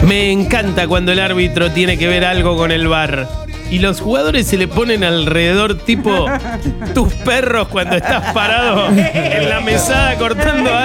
Me encanta cuando el árbitro tiene que ver algo con el VAR. Y los jugadores se le ponen alrededor tipo tus perros cuando estás parado en la mesada cortando